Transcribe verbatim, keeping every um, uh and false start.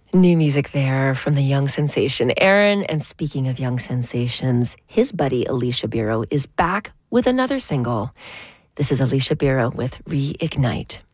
New music there from the young sensation Aaron. And speaking of young sensations, his buddy Alicia Biro is back with another single. This is Alicia Biro with Reignite.